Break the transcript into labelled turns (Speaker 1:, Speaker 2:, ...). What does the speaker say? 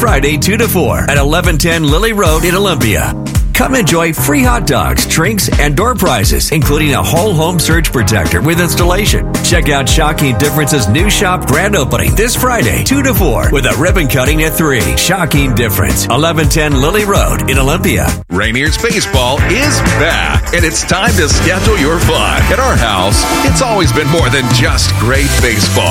Speaker 1: Friday 2 to 4 at 1110 Lily Road in Olympia. Come enjoy free hot dogs, drinks, and door prizes, including a whole home surge protector with installation. Check out Shocking Difference's new shop grand opening this Friday, 2 to 4, with a ribbon cutting at 3. Shocking Difference, 1110 Lily Road in Olympia.
Speaker 2: Rainier's Baseball is back, and it's time to schedule your fun. At our house, it's always been more than just great baseball.